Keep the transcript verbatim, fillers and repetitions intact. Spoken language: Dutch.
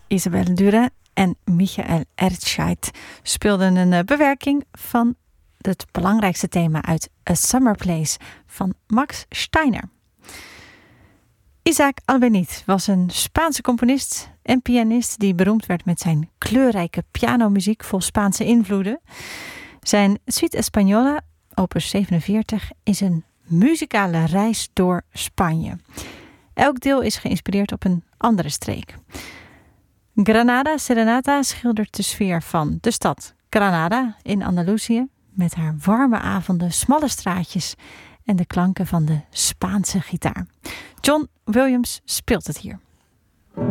Isabelle Dura en Michael Ertscheid speelden een uh, bewerking van het belangrijkste thema uit A Summer Place van Max Steiner. Isaac Albéniz was een Spaanse componist en pianist die beroemd werd met zijn kleurrijke pianomuziek vol Spaanse invloeden. Zijn Suite Española, opus zevenenveertig, is een muzikale reis door Spanje. Elk deel is geïnspireerd op een andere streek. Granada Serenata schildert de sfeer van de stad Granada in Andalusië met haar warme avonden, smalle straatjes en de klanken van de Spaanse gitaar. John Williams speelt het hier.